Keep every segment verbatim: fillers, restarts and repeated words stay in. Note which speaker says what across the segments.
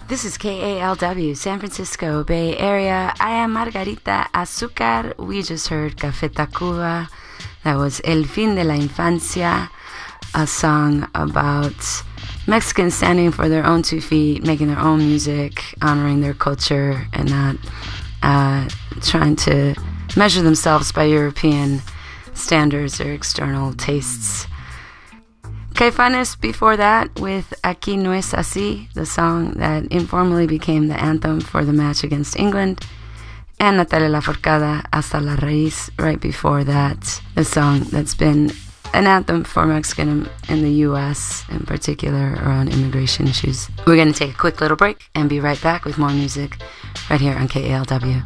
Speaker 1: This is K A L W, San Francisco Bay Area. I am Margarita Azúcar. We just heard Café Tacuba. That was El Fin de la Infancia, a song about Mexicans standing for their own two feet, making their own music, honoring their culture, and not uh, trying to measure themselves by European standards or external tastes. Caifanes before that with Aquí No Es Así, the song that informally became the anthem for the match against England, and Natalia Lafourcade, Hasta la Raíz, right before that, the song that's been an anthem for Mexican in the U S, in particular around immigration issues. We're going to take a quick little break and be right back with more music right here on K A L W.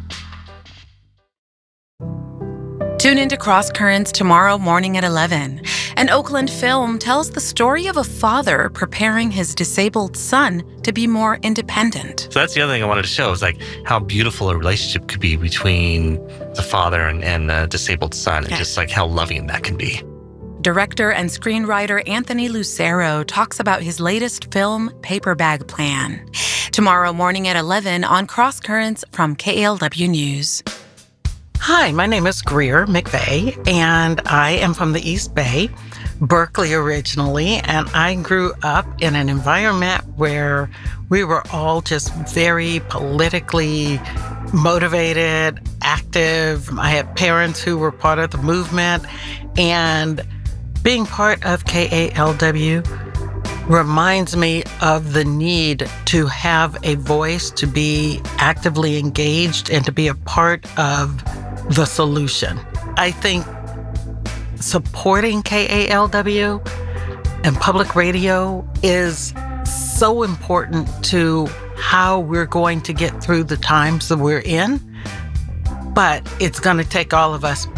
Speaker 2: Tune into Cross Currents tomorrow morning at eleven. An Oakland film tells the story of a father preparing his disabled son to be more independent.
Speaker 3: So that's the other thing I wanted to show is like how beautiful a relationship could be between the father and, and the disabled son, and yeah. just like how loving that can be.
Speaker 2: Director and screenwriter Anthony Lucero talks about his latest film, Paper Bag Plan. Tomorrow morning at eleven on Cross Currents from K A L W News.
Speaker 4: Hi, my name is Greer McVeigh, and I am from the East Bay, Berkeley originally, and I grew up in an environment where we were all just very politically motivated, active. I had parents who were part of the movement, and being part of K A L W reminds me of the need to have a voice, to be actively engaged, and to be a part of the solution. I think supporting K A L W and public radio is so important to how we're going to get through the times that we're in, but it's going to take all of us.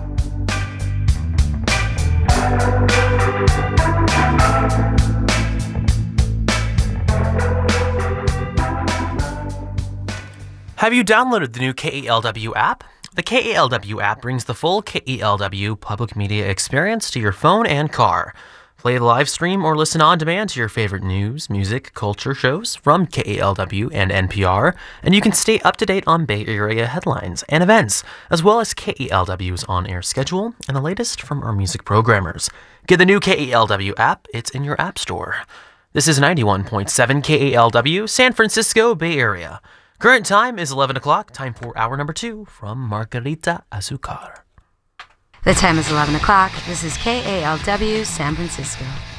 Speaker 5: Have you downloaded the new K A L W app? The K A L W app brings the full K A L W public media experience to your phone and car. Play the live stream or listen on demand to your favorite news, music, culture shows from K A L W and N P R, and you can stay up to date on Bay Area headlines and events, as well as K A L W's on-air schedule and the latest from our music programmers. Get the new K A L W app. It's in your app store. This is ninety-one point seven K A L W, San Francisco Bay Area. Current time is eleven o'clock, time for hour number two from Margarita Azúcar.
Speaker 1: The time is eleven o'clock. This is K A L W San Francisco.